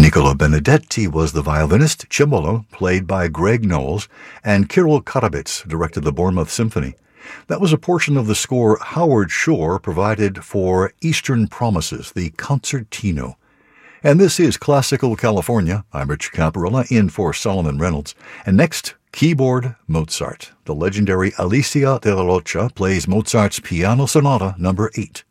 Niccolo Benedetti was the violinist, cembalo, played by Greg Knowles, and Kirill Karabits directed the Bournemouth Symphony. That was a portion of the score Howard Shore provided for Eastern Promises, the Concertino. And this is Classical California. I'm Rich Caparella, in for Solomon Reynolds. And next, keyboard Mozart. The legendary Alicia de la Rocha plays Mozart's Piano Sonata No. 8.